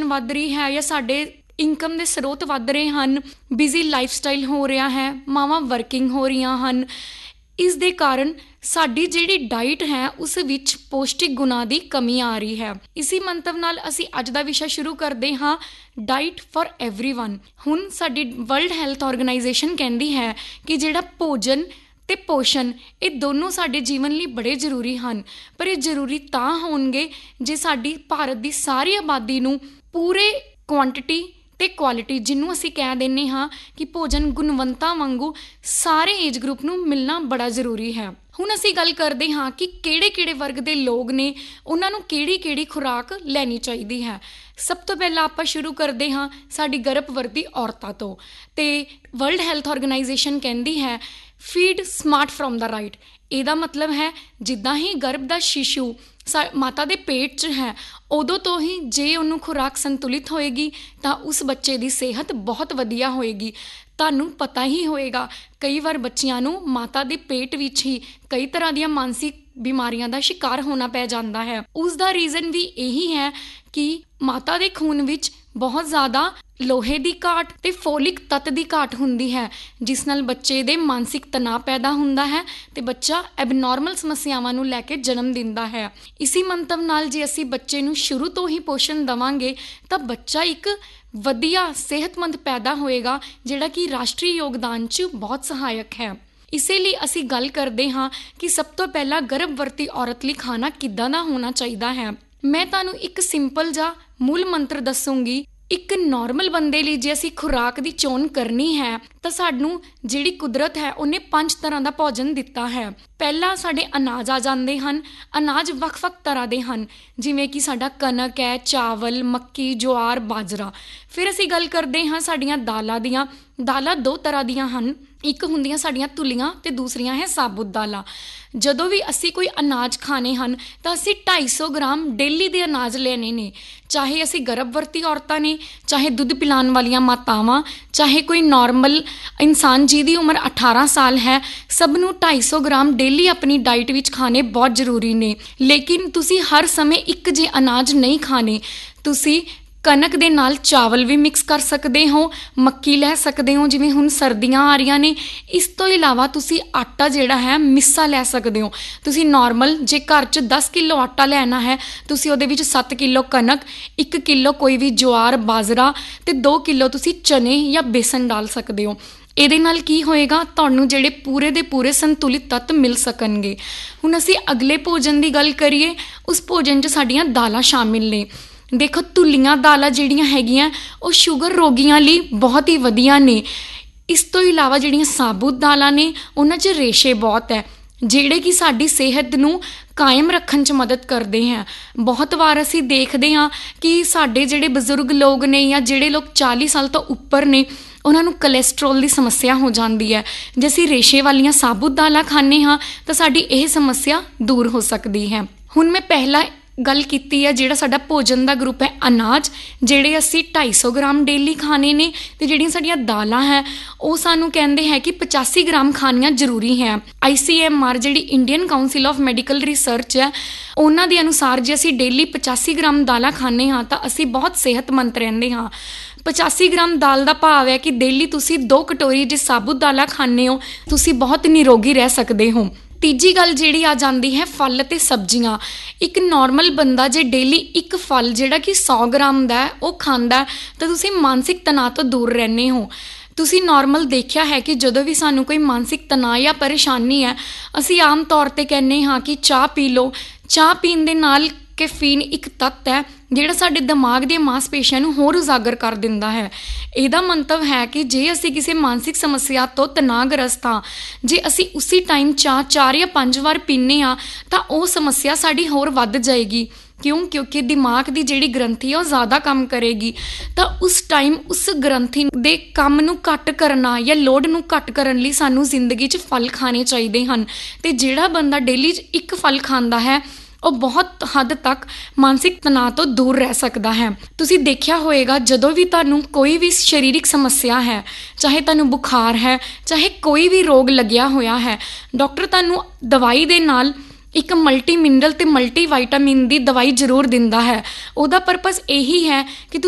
ਵੱਧ ਰਹੀ ਹੈ ਜਾਂ ਸਾਡੇ ਇਨਕਮ ਦੇ ਸਰੋਤ ਵੱਧ ਰਹੇ ਹਨ, ਬਿਜ਼ੀ ਲਾਈਫ ਸਟਾਈਲ ਹੋ ਰਿਹਾ ਹੈ, ਮਾਵਾਂ ਵਰਕਿੰਗ ਹੋ ਰਹੀਆਂ ਹਨ, ਇਸ ਦੇ ਕਾਰਨ ਸਾਡੀ ਜਿਹੜੀ ਡਾਈਟ ਹੈ ਉਸ ਵਿੱਚ ਪੌਸ਼ਟਿਕ ਗੁਣਾਂ ਦੀ ਕਮੀ ਆ ਰਹੀ ਹੈ। ਇਸੀ ਮੰਤਵ ਨਾਲ ਅਸੀਂ ਅੱਜ ਦਾ ਵਿਸ਼ਾ ਸ਼ੁਰੂ ਕਰਦੇ ਹਾਂ, ਡਾਈਟ ਫॉर एवरीवन। ਹੁਣ ਸਾਡੀ ਵਰਲਡ ਹੈਲਥ ਆਰਗੇਨਾਈਜੇਸ਼ਨ ਕਹਿੰਦੀ ਹੈ ਕਿ ਜਿਹੜਾ ਭੋਜਨ ਤੇ ਪੋਸ਼ਣ ਇਹ ਦੋਨੋਂ ਸਾਡੇ ਜੀਵਨ ਲਈ ਬੜੇ ਜ਼ਰੂਰੀ ਹਨ, ਪਰ ਇਹ ਜ਼ਰੂਰੀ ਤਾਂ ਹੋਣਗੇ ਜੇ ਸਾਡੀ ਭਾਰਤ ਦੀ ਸਾਰੀ ਆਬਾਦੀ ਨੂੰ ਪੂਰੇ ਕੁਆਂਟਿਟੀ ਤੇ ਕੁਆਲਿਟੀ, ਜਿਹਨੂੰ ਅਸੀਂ ਕਹਿ ਦਿੰਦੇ ਹਾਂ ਕਿ ਭੋਜਨ ਗੁਣਵੰਤਾ ਵਾਂਗੂ ਸਾਰੇ ਏਜ ਗਰੁੱਪ ਨੂੰ ਮਿਲਣਾ ਬੜਾ ਜ਼ਰੂਰੀ ਹੈ। ਹੁਣ ਅਸੀਂ ਗੱਲ ਕਰਦੇ ਹਾਂ ਕਿ ਕਿਹੜੇ ਵਰਗ ਦੇ ਲੋਕ ਨੇ, ਉਹਨਾਂ ਨੂੰ ਕਿਹੜੀ ਖੁਰਾਕ ਲੈਣੀ ਚਾਹੀਦੀ ਹੈ। ਸਭ ਤੋਂ ਪਹਿਲਾਂ ਆਪਾਂ ਸ਼ੁਰੂ ਕਰਦੇ ਹਾਂ ਸਾਡੀ ਗਰਭਵਤੀ ਔਰਤਾਂ ਤੋਂ, ਤੇ ਵਰਲਡ ਹੈਲਥ ਆਰਗੇਨਾਈਜੇਸ਼ਨ ਕਹਿੰਦੀ ਹੈ feed smart from the right. ਇਹਦਾ ਮਤਲਬ ਹੈ ਜਿੱਦਾਂ ਹੀ ਗਰਭ ਦਾ ਸ਼ਿਸ਼ੂ ਮਾਤਾ ਦੇ ਪੇਟ 'ਚ ਹੈ, ਉਦੋਂ ਤੋਂ ਹੀ ਜੇ ਉਹਨੂੰ ਖੁਰਾਕ ਸੰਤੁਲਿਤ ਹੋਏਗੀ ਤਾਂ ਉਸ ਬੱਚੇ ਦੀ ਸਿਹਤ ਬਹੁਤ ਵਧੀਆ ਹੋਏਗੀ। ਤੁਹਾਨੂੰ ਪਤਾ ਹੀ ਹੋਏਗਾ ਕਈ ਵਾਰ ਬੱਚਿਆਂ ਨੂੰ ਮਾਤਾ ਦੇ ਪੇਟ ਵਿੱਚ ਹੀ ਕਈ ਤਰ੍ਹਾਂ ਦੀਆਂ ਮਾਨਸਿਕ ਬਿਮਾਰੀਆਂ ਦਾ ਸ਼ਿਕਾਰ ਹੋਣਾ ਪੈ ਜਾਂਦਾ ਹੈ। ਉਸ ਦਾ ਰੀਜ਼ਨ ਵੀ ਇਹੀ ਹੈ ਕਿ ਮਾਤਾ ਦੇ ਖੂਨ ਵਿੱਚ ਬਹੁਤ ਜ਼ਿਆਦਾ ਲੋਹੇ ਦੀ ਘਾਟ ਤੇ ਫੋਲਿਕ ਤੱਤ ਦੀ ਘਾਟ ਹੁੰਦੀ ਹੈ, ਜਿਸ ਨਾਲ ਬੱਚੇ ਦੇ ਮਾਨਸਿਕ ਤਣਾਅ ਪੈਦਾ ਹੁੰਦਾ ਹੈ ਤੇ ਬੱਚਾ ਐਬਨੋਰਮਲ ਸਮੱਸਿਆਵਾਂ ਨੂੰ ਲੈ ਕੇ ਜਨਮ ਦਿੰਦਾ ਹੈ। ਇਸੀ ਮੰਤਵ ਨਾਲ ਜੇ ਅਸੀਂ ਬੱਚੇ ਨੂੰ ਸ਼ੁਰੂ ਤੋਂ ਹੀ ਪੋਸ਼ਣ ਦੇਵਾਂਗੇ ਤਾਂ ਬੱਚਾ ਇੱਕ ਵਧੀਆ ਸਿਹਤਮੰਦ ਪੈਦਾ ਹੋਏਗਾ, ਜਿਹੜਾ ਕਿ ਰਾਸ਼ਟਰੀ ਯੋਗਦਾਨ 'ਚ ਬਹੁਤ ਸਹਾਇਕ ਹੈ। ਇਸੇ ਲਈ ਅਸੀਂ ਗੱਲ ਕਰਦੇ ਹਾਂ ਕਿ ਸਭ ਤੋਂ ਪਹਿਲਾਂ ਗਰਭਵਤੀ ਔਰਤ ਲਈ ਖਾਣਾ ਕਿੱਦਾਂ ਦਾ ਹੋਣਾ ਚਾਹੀਦਾ ਹੈ। ਮੈਂ ਤੁਹਾਨੂੰ ਇੱਕ ਸਿੰਪਲ ਜਿਹਾ ਮੂਲ ਮੰਤਰ ਦੱਸੂੰਗੀ। ਇੱਕ ਨਾਰਮਲ ਬੰਦੇ ਲਈ ਜੇ ਅਸੀਂ ਖੁਰਾਕ ਦੀ ਚੋਣ ਕਰਨੀ ਹੈ ਤਾਂ ਸਾਨੂੰ ਜਿਹੜੀ ਕੁਦਰਤ ਹੈ ਉਹਨੇ 5 ਤਰ੍ਹਾਂ ਦਾ ਭੋਜਨ ਦਿੱਤਾ ਹੈ। ਪਹਿਲਾਂ ਸਾਡੇ ਅਨਾਜ ਆ ਜਾਂਦੇ ਹਨ। ਅਨਾਜ ਵੱਖ-ਵੱਖ ਤਰ੍ਹਾਂ ਦੇ ਹਨ, ਜਿਵੇਂ ਕਿ ਸਾਡਾ ਕਣਕ ਹੈ, ਚਾਵਲ, ਮੱਕੀ, ਜਵਾਰ, ਬਾਜਰਾ। ਫਿਰ ਅਸੀਂ ਗੱਲ ਕਰਦੇ ਹਾਂ ਸਾਡੀਆਂ ਦਾਲਾਂ ਦੀਆਂ। ਦਾਲਾਂ 2 ਤਰ੍ਹਾਂ ਦੀਆਂ ਹਨ, ਇੱਕ ਹੁੰਦੀਆਂ ਸਾਡੀਆਂ ਤੁਲੀਆਂ ਤੇ ਦੂਸਰੀਆਂ ਹੈ ਸਾਬੁਤ ਦਾਲਾਂ। ਜਦੋਂ ਵੀ ਅਸੀਂ ਕੋਈ ਅਨਾਜ ਖਾਣੇ ਹਨ ਤਾਂ ਅਸੀਂ 250 ਗ੍ਰਾਮ ਡੇਲੀ ਦੇ ਅਨਾਜ ਲੈਣੇ ਨੇ, ਚਾਹੇ ਅਸੀਂ ਗਰਭਵਤੀ ਔਰਤਾਂ ਨੇ, ਚਾਹੇ ਦੁੱਧ ਪਿਲਾਉਣ ਵਾਲੀਆਂ ਮਾਤਾਵਾਂ, ਚਾਹੇ ਕੋਈ ਨਾਰਮਲ ਇਨਸਾਨ ਜਿਹਦੀ ਉਮਰ 18 ਸਾਲ ਹੈ, ਸਭ ਨੂੰ 250 ਗ੍ਰਾਮ ਡੇਲੀ ਆਪਣੀ ਡਾਈਟ ਵਿੱਚ ਖਾਣੇ ਬਹੁਤ ਜ਼ਰੂਰੀ ਨੇ। ਲੇਕਿਨ ਤੁਸੀਂ ਹਰ ਸਮੇਂ ਇੱਕ ਜੇ ਅਨਾਜ ਨਹੀਂ ਖਾਣੇ, ਤੁਸੀਂ ਕਣਕ ਦੇ ਨਾਲ ਚਾਵਲ ਵੀ ਮਿਕਸ ਕਰ ਸਕਦੇ ਹੋ, ਮੱਕੀ ਲੈ ਸਕਦੇ ਹੋ ਜਿਵੇਂ ਹੁਣ ਸਰਦੀਆਂ ਆ ਰਹੀਆਂ ਨੇ। ਇਸ ਤੋਂ ਇਲਾਵਾ ਤੁਸੀਂ ਆਟਾ ਜਿਹੜਾ ਹੈ ਮਿੱਸਾ ਲੈ ਸਕਦੇ ਹੋ। ਤੁਸੀਂ ਨਾਰਮਲ ਜੇ ਘਰ 'ਚ 10 ਕਿਲੋ ਆਟਾ ਲੈਣਾ ਹੈ, ਤੁਸੀਂ ਉਹਦੇ ਵਿੱਚ 7 ਕਿਲੋ ਕਣਕ, 1 ਕਿਲੋ ਕੋਈ ਵੀ ਜਵਾਰ, ਬਾਜਰਾ ਤੇ 2 ਕਿਲੋ ਤੁਸੀਂ ਚਨੇ ਜਾਂ ਬੇਸਨ ਡਾਲ ਸਕਦੇ ਹੋ। ਇਹਦੇ ਨਾਲ ਕੀ ਹੋਏਗਾ, ਤੁਹਾਨੂੰ ਜਿਹੜੇ ਪੂਰੇ ਦੇ ਪੂਰੇ ਸੰਤੁਲਿਤ ਤੱਤ ਮਿਲ ਸਕਣਗੇ। ਹੁਣ ਅਸੀਂ ਅਗਲੇ ਭੋਜਨ ਦੀ ਗੱਲ ਕਰੀਏ, ਉਸ ਭੋਜਨ 'ਚ ਸਾਡੀਆਂ ਦਾਲਾਂ ਸ਼ਾਮਿਲ ਨੇ। ਦੇਖੋ, ਤੁਲੀਆਂ ਦਾਲਾਂ ਜਿਹੜੀਆਂ ਹੈਗੀਆਂ ਉਹ ਸ਼ੂਗਰ ਰੋਗੀਆਂ ਲਈ ਬਹੁਤ ਹੀ ਵਧੀਆ ਨੇ। ਇਸ ਤੋਂ ਇਲਾਵਾ ਜਿਹੜੀਆਂ ਸਾਬੁਤ ਦਾਲਾਂ ਨੇ ਉਹਨਾਂ 'ਚ ਰੇਸ਼ੇ ਬਹੁਤ ਹੈ, ਜਿਹੜੇ ਕਿ ਸਾਡੀ ਸਿਹਤ ਨੂੰ ਕਾਇਮ ਰੱਖਣ 'ਚ ਮਦਦ ਕਰਦੇ ਹੈ। ਬਹੁਤ ਵਾਰ ਅਸੀਂ ਦੇਖਦੇ ਹਾਂ ਕਿ ਸਾਡੇ ਜਿਹੜੇ ਬਜ਼ੁਰਗ ਲੋਕ ਨੇ ਜਾਂ ਜਿਹੜੇ ਲੋਕ 40 ਸਾਲ ਤੋਂ ਉੱਪਰ ਨੇ, ਉਹਨਾਂ ਨੂੰ ਕੋਲੈਸਟਰੋਲ ਦੀ ਸਮੱਸਿਆ ਹੋ ਜਾਂਦੀ ਹੈ। ਜੇ ਅਸੀਂ ਰੇਸ਼ੇ ਵਾਲੀਆਂ ਸਾਬੁਤ ਦਾਲਾਂ ਖਾਂਦੇ ਹਾਂ ਤਾਂ ਸਾਡੀ ਇਹ ਸਮੱਸਿਆ ਦੂਰ ਹੋ ਸਕਦੀ ਹੈ। ਹੁਣ ਮੈਂ ਪਹਿਲਾਂ ਗੱਲ ਕੀਤੀ ਹੈ ਜਿਹੜਾ ਸਾਡਾ ਭੋਜਨ ਦਾ ਗਰੁੱਪ ਹੈ ਅਨਾਜ, ਜਿਹੜੇ ਅਸੀਂ 250 ਗ੍ਰਾਮ ਡੇਲੀ ਖਾਣੇ ਨੇ, ਤੇ ਜਿਹੜੀਆਂ ਸਾਡੀਆਂ ਦਾਲਾਂ ਹੈ ਉਹ ਸਾਨੂੰ ਕਹਿੰਦੇ ਹੈ ਕਿ 85 ਗ੍ਰਾਮ ਖਾਣੀਆਂ ਜ਼ਰੂਰੀ ਹੈ। ICMR ਜਿਹੜੀ Indian council of medical research ਹੈ, ਉਹਨਾਂ ਦੇ ਅਨੁਸਾਰ ਜੇ ਅਸੀਂ ਡੇਲੀ 85 ਗ੍ਰਾਮ ਦਾਲਾਂ ਖਾਂਦੇ ਹਾਂ ਤਾਂ ਅਸੀਂ ਬਹੁਤ ਸਿਹਤਮੰਦ ਰਹਿੰਦੇ ਹਾਂ। 85 ਗ੍ਰਾਮ ਦਾਲ ਦਾ ਭਾਵ ਹੈ ਕਿ ਡੇਲੀ ਤੁਸੀਂ 2 ਕਟੋਰੀ ਜੇ ਸਾਬੁਤ ਦਾਲਾਂ ਖਾਂਦੇ ਹੋ, ਤੁਸੀਂ ਬਹੁਤ ਨਿਰੋਗੀ ਰਹਿ ਸਕਦੇ ਹੋ। ਤੀਜੀ ਗੱਲ ਜਿਹੜੀ ਆ ਜਾਂਦੀ ਹੈ ਫਲ ਅਤੇ ਸਬਜ਼ੀਆਂ। ਇੱਕ ਨਾਰਮਲ ਬੰਦਾ ਜੇ ਡੇਲੀ ਇੱਕ ਫਲ ਜਿਹੜਾ ਕਿ 100 ਗ੍ਰਾਮ ਦਾ ਉਹ ਖਾਂਦਾ ਤਾਂ ਤੁਸੀਂ ਮਾਨਸਿਕ ਤਣਾਅ ਤੋਂ ਦੂਰ ਰਹਿੰਦੇ ਹੋ। ਤੁਸੀਂ ਨਾਰਮਲ ਦੇਖਿਆ ਹੈ ਕਿ ਜਦੋਂ ਵੀ ਸਾਨੂੰ ਕੋਈ ਮਾਨਸਿਕ ਤਣਾਅ ਜਾਂ ਪਰੇਸ਼ਾਨੀ ਹੈ, ਅਸੀਂ ਆਮ ਤੌਰ 'ਤੇ ਕਹਿੰਦੇ ਹਾਂ ਕਿ ਚਾਹ ਪੀ ਲਓ। ਚਾਹ ਪੀਣ ਦੇ ਨਾਲ ਕੈਫੀਨ ਇੱਕ ਤੱਤ ਹੈ ਜਿਹੜਾ ਸਾਡੇ ਦਿਮਾਗ ਦੀਆਂ ਮਾਸਪੇਸ਼ੀਆਂ ਨੂੰ ਹੋਰ ਉਜਾਗਰ ਕਰ ਦਿੰਦਾ ਹੈ। ਇਹਦਾ ਮੰਤਵ ਹੈ ਕਿ ਜੇ ਅਸੀਂ ਕਿਸੇ ਮਾਨਸਿਕ ਸਮੱਸਿਆ ਤੋਂ ਤਣਾਅਗ੍ਰਸਤ ਹਾਂ, ਜੇ ਅਸੀਂ ਉਸੇ ਟਾਈਮ ਚਾਹ 4 ਜਾਂ 5 ਵਾਰ ਪੀਂਦੇ ਹਾਂ ਤਾਂ ਉਹ ਸਮੱਸਿਆ ਸਾਡੀ ਹੋਰ ਵੱਧ ਜਾਏਗੀ। ਕਿਉਂਕਿ ਦਿਮਾਗ ਦੀ ਜਿਹੜੀ ਗ੍ਰੰਥੀ ਹੈ ਉਹ ਜ਼ਿਆਦਾ ਕੰਮ ਕਰੇਗੀ, ਤਾਂ ਉਸ ਟਾਈਮ ਉਸ ਗ੍ਰੰਥੀ ਦੇ ਕੰਮ ਨੂੰ ਘੱਟ ਕਰਨਾ ਜਾਂ ਲੋਡ ਨੂੰ ਘੱਟ ਕਰਨ ਲਈ ਸਾਨੂੰ ਜ਼ਿੰਦਗੀ 'ਚ ਫਲ ਖਾਣੇ ਚਾਹੀਦੇ ਹਨ। ਅਤੇ ਜਿਹੜਾ ਬੰਦਾ ਡੇਲੀ 'ਚ ਇੱਕ ਫਲ ਖਾਂਦਾ ਹੈ ਉਹ ਬਹੁਤ ਹੱਦ ਤੱਕ ਮਾਨਸਿਕ ਤਣਾਅ ਤੋਂ ਦੂਰ ਰਹਿ ਸਕਦਾ ਹੈ। ਤੁਸੀਂ ਦੇਖਿਆ ਹੋਏਗਾ ਜਦੋਂ ਵੀ ਤੁਹਾਨੂੰ ਕੋਈ ਵੀ ਸਰੀਰਕ ਸਮੱਸਿਆ ਹੈ, ਚਾਹੇ ਤੁਹਾਨੂੰ ਬੁਖਾਰ ਹੈ, ਚਾਹੇ ਕੋਈ ਵੀ ਰੋਗ ਲੱਗਿਆ ਹੋਇਆ ਹੈ, ਡਾਕਟਰ ਤੁਹਾਨੂੰ ਦਵਾਈ ਦੇ ਨਾਲ ਇੱਕ ਮਲਟੀ ਮਿਨਰਲ ਤੇ ਮਲਟੀ ਵਿਟਾਮਿਨ ਦੀ ਦਵਾਈ ਜ਼ਰੂਰ ਦਿੰਦਾ ਹੈ। ਉਹਦਾ ਪਰਪਸ ਇਹੀ ਹੈ ਕਿ